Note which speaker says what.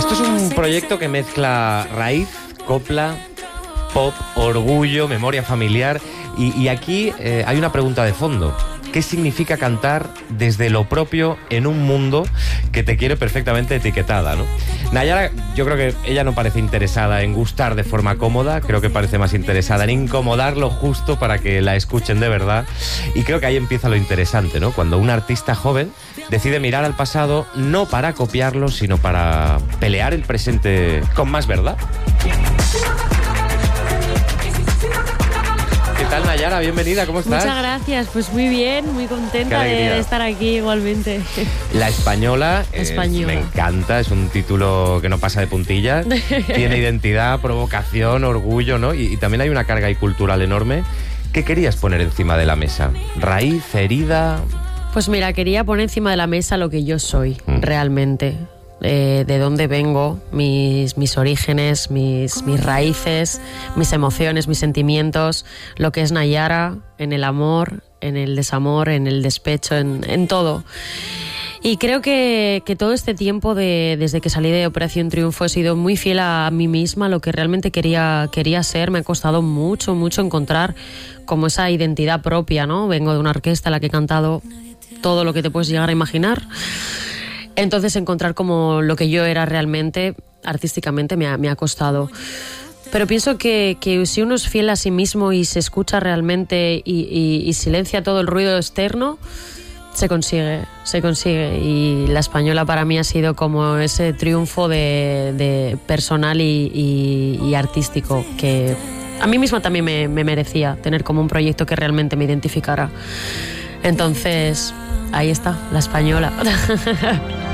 Speaker 1: Esto es un proyecto que mezcla raíz, copla, pop, orgullo, memoria familiar y aquí hay una pregunta de fondo. ¿Qué significa cantar desde lo propio en un mundo que te quiere perfectamente etiquetada, ¿no? Nayara, yo creo que ella no parece interesada en gustar de forma cómoda, creo que parece más interesada en incomodar lo justo para que la escuchen de verdad. Y creo que ahí empieza lo interesante, ¿no? Cuando un artista joven decide mirar al pasado no para copiarlo, sino para pelear el presente con más verdad. ¿Qué tal, Nayara? Bienvenida, ¿cómo estás?
Speaker 2: Muchas gracias, pues muy bien, muy contenta de estar aquí igualmente.
Speaker 1: La Española, me encanta, es un título que no pasa de puntillas, tiene identidad, provocación, orgullo, ¿no? Y también hay una carga ahí cultural enorme. ¿Qué querías poner encima de la mesa? ¿Raíz, herida?
Speaker 2: Pues mira, quería poner encima de la mesa lo que yo soy, realmente. De dónde vengo, mis orígenes, mis raíces, mis emociones, mis sentimientos, lo que es Nayara, en el amor, en el desamor, en el despecho, en todo. Y creo que todo este tiempo, desde que salí de Operación Triunfo, he sido muy fiel a mí misma, lo que realmente quería ser. Me ha costado mucho encontrar como esa identidad propia, ¿no? Vengo de una orquesta en la que he cantado todo lo que te puedes llegar a imaginar. Entonces encontrar como lo que yo era realmente, artísticamente, me ha costado. Pero pienso que si uno es fiel a sí mismo y se escucha realmente y silencia todo el ruido externo, se consigue. Y La Española para mí ha sido como ese triunfo de personal y artístico que a mí misma también me merecía tener como un proyecto que realmente me identificara. Entonces, ahí está, La Española.